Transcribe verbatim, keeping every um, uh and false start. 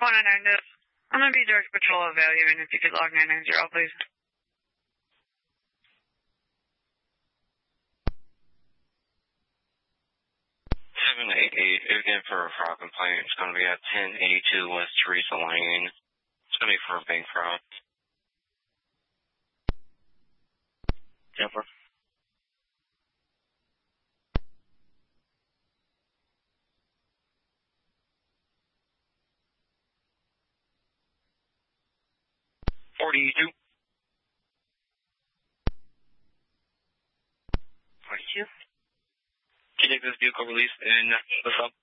one nine nine, I'm going to be George Patrol evaluating if you could log nine nine zero, please. seven eight eight, again for a fraud complaint. It's going to be at ten eighty-two West Teresa Lane. It's going to be for a bank fraud. Jumper. forty-two. forty-two. Can you take this vehicle released and what's up?